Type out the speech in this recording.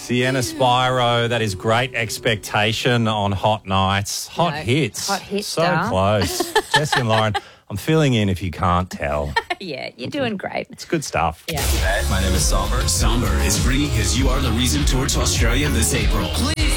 Sienna Spyro, that is Great Expectation on Hot Nights. Hot hits. Hot hits, So Dar. close. Jesse and Lauren, I'm filling in if you can't tell. Yeah, you're doing great. It's good stuff. Yeah. My name is Somber. Somber is bringing his You Are the Reason tour to Australia this April. Please